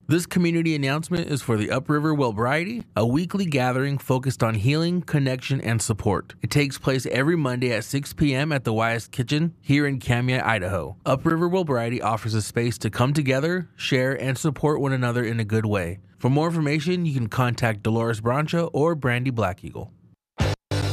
This community announcement is for the Upriver Wellbriety, a weekly gathering focused on healing, connection, and support. It takes place every Monday at 6 p.m. at the Wyeth Kitchen here in Camia, Idaho. Upriver Wellbriety offers a space to come together, share, and support one another in a good way. For more information, you can contact Dolores Brancha or Brandy Black Eagle.